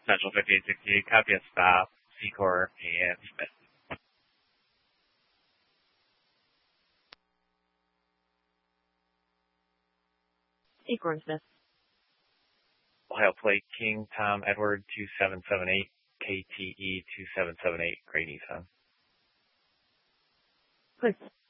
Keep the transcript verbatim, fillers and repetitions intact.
Central fifty-eight sixty-eight, copy a stop, Secor and Smith. Secor and Smith. Ohio Plate, King Tom Edward two seven seven eight, K T E two seven seven eight, Great Nissan. Please.